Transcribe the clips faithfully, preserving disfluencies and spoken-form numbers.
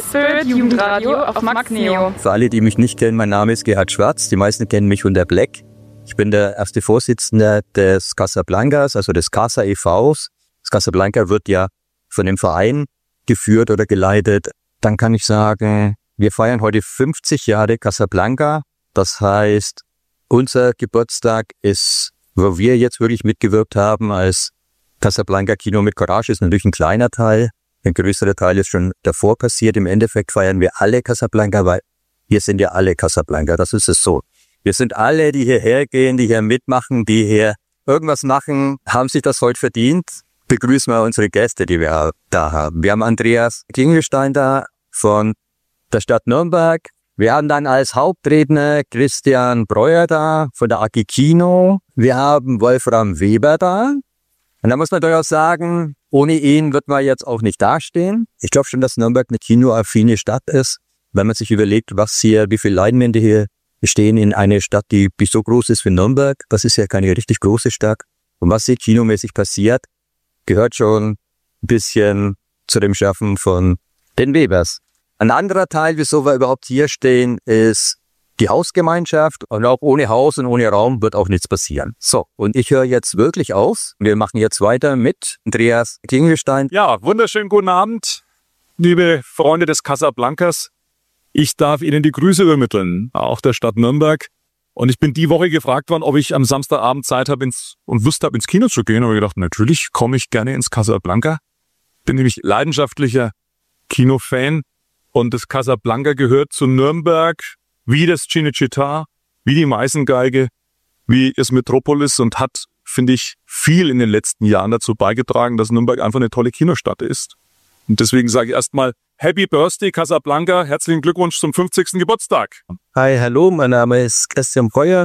Spirit Jugendradio auf Magneo. Für alle, die mich nicht kennen, mein Name ist Gerhard Schwarz. Die meisten kennen mich unter Black. Ich bin der erste Vorsitzende des Casablancas, also des Casa e Vs. Das Casablanca wird ja von dem Verein geführt oder geleitet. Dann kann ich sagen, wir feiern heute fünfzig Jahre Casablanca. Das heißt, unser Geburtstag ist, wo wir jetzt wirklich mitgewirkt haben als Casablanca Kino mit Courage, ist natürlich ein kleiner Teil. Ein größerer Teil ist schon davor passiert. Im Endeffekt feiern wir alle Casablanca, weil wir sind ja alle Casablanca. Das ist es so. Wir sind alle, die hierher gehen, die hier mitmachen, die hier irgendwas machen, haben sich das heute verdient. Begrüßen wir unsere Gäste, die wir da haben. Wir haben Andreas Klingelstein da von der Stadt Nürnberg. Wir haben dann als Hauptredner Christian Breuer da von der A G Kino. Wir haben Wolfram Weber da. Und da muss man durchaus sagen, ohne ihn wird man jetzt auch nicht dastehen. Ich glaube schon, dass Nürnberg eine kinoaffine Stadt ist. Wenn man sich überlegt, was hier, wie viele Leinwände hier stehen in einer Stadt, die so groß ist wie Nürnberg. Das ist ja keine richtig große Stadt. Und was hier kinomäßig passiert, gehört schon ein bisschen zu dem Schaffen von den Webers. Ein anderer Teil, wieso wir überhaupt hier stehen, ist die Hausgemeinschaft. Und auch ohne Haus und ohne Raum wird auch nichts passieren. So, und ich höre jetzt wirklich auf. Wir machen jetzt weiter mit Andreas Klingelstein. Ja, wunderschönen guten Abend, liebe Freunde des Casablancas. Ich darf Ihnen die Grüße übermitteln, auch der Stadt Nürnberg. Und ich bin die Woche gefragt worden, ob ich am Samstagabend Zeit habe ins, und Lust habe, ins Kino zu gehen. Und ich gedacht, natürlich komme ich gerne ins Casablanca. Bin nämlich leidenschaftlicher Kinofan. Und das Casablanca gehört zu Nürnberg, wie das Cinecittà, wie die Meißengeige, wie das Metropolis und hat, finde ich, viel in den letzten Jahren dazu beigetragen, dass Nürnberg einfach eine tolle Kinostadt ist. Und deswegen sage ich erstmal Happy Birthday Casablanca, herzlichen Glückwunsch zum fünfzigsten Geburtstag. Hi, hallo, mein Name ist Christian Breuer.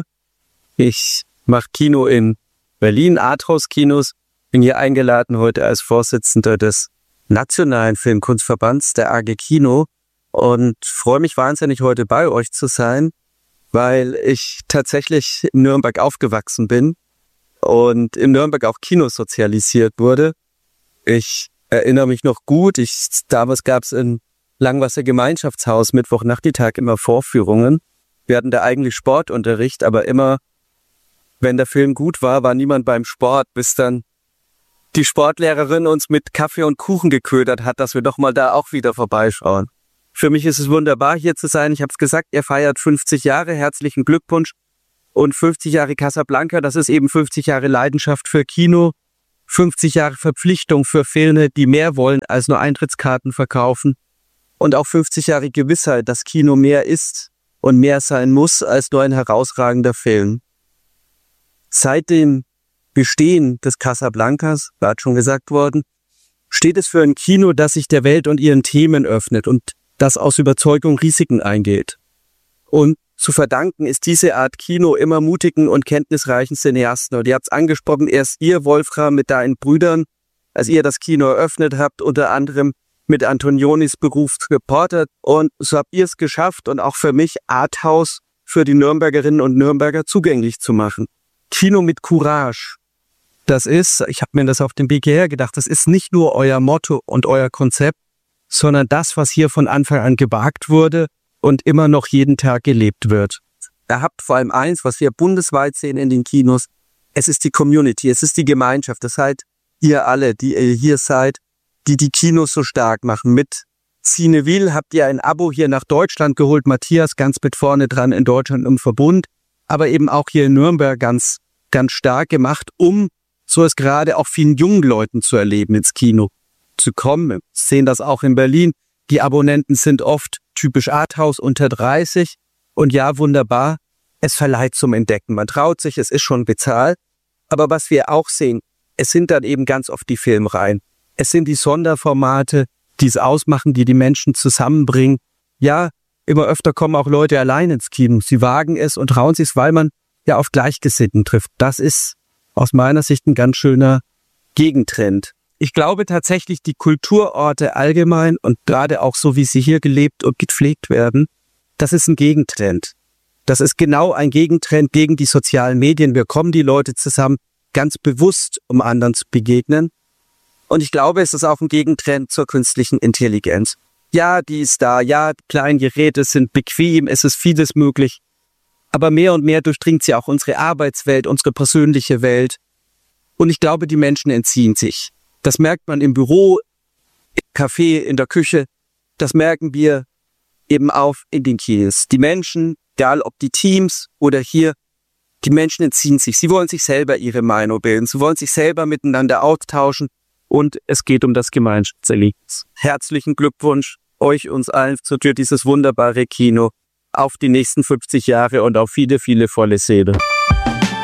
Ich mache Kino in Berlin, Arthouse-Kinos. Bin hier eingeladen heute als Vorsitzender des Nationalen Filmkunstverbands, der A G Kino. Und freue mich wahnsinnig, heute bei euch zu sein, weil ich tatsächlich in Nürnberg aufgewachsen bin und in Nürnberg auch Kino sozialisiert wurde. Ich erinnere mich noch gut, ich, damals gab es in Langwasser Gemeinschaftshaus Mittwochnachmittag immer Vorführungen. Wir hatten da eigentlich Sportunterricht, aber immer, wenn der Film gut war, war niemand beim Sport, bis dann die Sportlehrerin uns mit Kaffee und Kuchen geködert hat, dass wir doch mal da auch wieder vorbeischauen. Für mich ist es wunderbar, hier zu sein. Ich habe es gesagt, ihr feiert fünfzig Jahre. Herzlichen Glückwunsch. Und fünfzig Jahre Casablanca, das ist eben fünfzig Jahre Leidenschaft für Kino, fünfzig Jahre Verpflichtung für Filme, die mehr wollen als nur Eintrittskarten verkaufen. Und auch fünfzig Jahre Gewissheit, dass Kino mehr ist und mehr sein muss als nur ein herausragender Film. Seit dem Bestehen des Casablancas, war schon gesagt worden, steht es für ein Kino, das sich der Welt und ihren Themen öffnet und das aus Überzeugung Risiken eingeht. Und zu verdanken ist diese Art Kino immer mutigen und kenntnisreichen Cineasten. Und ihr habt es angesprochen, erst ihr, Wolfram, mit deinen Brüdern, als ihr das Kino eröffnet habt, unter anderem mit Antonionis Berufsreporter. Und so habt ihr es geschafft und auch für mich Arthouse für die Nürnbergerinnen und Nürnberger zugänglich zu machen. Kino mit Courage. Das ist, ich habe mir das auf dem Weg hierher gedacht, das ist nicht nur euer Motto und euer Konzept, sondern das, was hier von Anfang an gewagt wurde und immer noch jeden Tag gelebt wird. Ihr habt vor allem eins, was wir bundesweit sehen in den Kinos, es ist die Community, es ist die Gemeinschaft. Das seid ihr alle, die ihr hier seid, die die Kinos so stark machen. Mit Cineville habt ihr ein Abo hier nach Deutschland geholt, Matthias ganz mit vorne dran in Deutschland im Verbund, aber eben auch hier in Nürnberg ganz, ganz stark gemacht, um so es gerade auch vielen jungen Leuten zu erleben, ins Kino zu kommen. Wir sehen das auch in Berlin. Die Abonnenten sind oft typisch Arthouse unter dreißig. Und ja, wunderbar, es verleiht zum Entdecken. Man traut sich, es ist schon bezahlt. Aber was wir auch sehen, es sind dann eben ganz oft die Filmreihen. Es sind die Sonderformate, die es ausmachen, die die Menschen zusammenbringen. Ja, immer öfter kommen auch Leute allein ins Kino. Sie wagen es und trauen sich es, weil man ja auf Gleichgesinnten trifft. Das ist aus meiner Sicht ein ganz schöner Gegentrend. Ich glaube tatsächlich, die Kulturorte allgemein und gerade auch so, wie sie hier gelebt und gepflegt werden, das ist ein Gegentrend. Das ist genau ein Gegentrend gegen die sozialen Medien. Wir kommen die Leute zusammen ganz bewusst, um anderen zu begegnen. Und ich glaube, es ist auch ein Gegentrend zur künstlichen Intelligenz. Ja, die ist da. Ja, kleine Geräte sind bequem. Es ist vieles möglich. Aber mehr und mehr durchdringt sie auch unsere Arbeitswelt, unsere persönliche Welt. Und ich glaube, die Menschen entziehen sich. Das merkt man im Büro, im Café, in der Küche. Das merken wir eben auch in den Kinos. Die Menschen, egal ob die Teams oder hier, die Menschen entziehen sich. Sie wollen sich selber ihre Meinung bilden. Sie wollen sich selber miteinander austauschen. Und es geht um das Gemeinschaftserlebnis. Herzlichen Glückwunsch euch, uns allen, für dieses wunderbare Kino. Auf die nächsten fünfzig Jahre und auf viele, viele volle Säle.